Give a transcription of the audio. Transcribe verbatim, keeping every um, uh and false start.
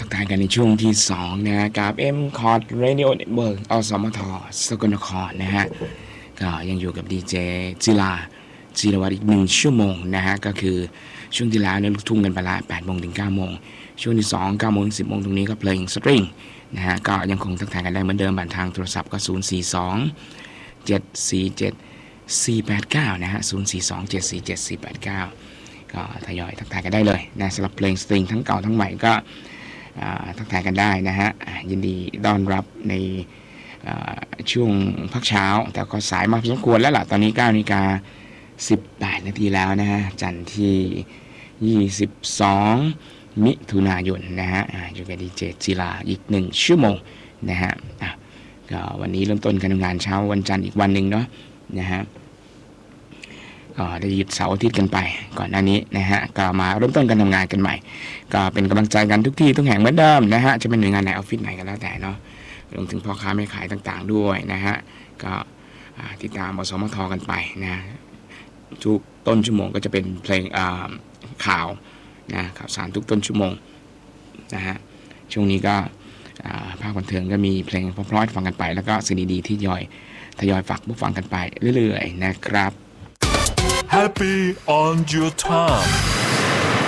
กทายกันในช่วงที่สองนะฮะกับ M Cod Radio Network อสมทสกลนครนะฮะก็ยังอยู่กับดีเจจิลาจิรวัตรอีกหนึ่งชั่วโมงนะฮะก็คือช่วงที่แล้วเนี่ยลูกทุ่งกันไปละแปดโมงถึงเก้าโมงช่วงที่สอง เก้าโมงถึงสิบโมงตรงนี้ก็เพลงสตริงนะฮะก็ยังคงทักทายกันได้เหมือนเดิมผ่านทางโทรศัพท์ก็ศูนย์ สี่ สอง เจ็ด สี่ เจ็ด สี่ แปด เก้านะฮะศูนย์ สี่ สอง เจ็ด สี่ เจ็ด สี่ แปด เก้าก็ทยอยทักทายกันได้เลยนะสำหรับเพลงสตริงทั้งเก่าทั้งใหม่ก็ทักทายกันได้นะฮะยินดีต้อนรับในช่วงพักเช้าแต่ก็สายมากพอสมควรแล้วล่ะตอนนี้ เก้านาฬิกาสิบแปดนาทีแล้วนะฮะจันทร์ที่ยี่สิบสองมิถุนายนนะฮะอยู่กับดีเจจิลาอีกหนึ่งชั่วโมงนะฮะก็วันนี้เริ่มต้นการทำงานเช้าวันจันทร์อีกวันหนึ่งเนาะนะฮะก็ได้หยุดเสาร์อาทิตย์กันไปก่อนหน้านี้นะฮะก็มาเริ่มต้นการทำงานกันใหม่ก็เป็นกำลังใจกันทุกที่ทุกแห่งเหมือนเดิมนะฮะจะเป็นหน่วยงานไหนออฟฟิศไหนก็แล้วแต่เนาะรวมถึงพ่อค้าแม่ขายต่างๆด้วยนะฮะก็ติดตามอสมทกันไปนะทุกต้นชั่วโมงก็จะเป็นเพลงข่าวนะข่าวสารทุกต้นชั่วโมงนะฮะช่วงนี้ก็ภาคบันเทิงก็มีเพลงเพราะๆฟังกันไปแล้วก็สิ่งดีๆที่ทยอยทยอยฝากผู้ฟังกันไปเรื่อยๆนะครับ Happy on your time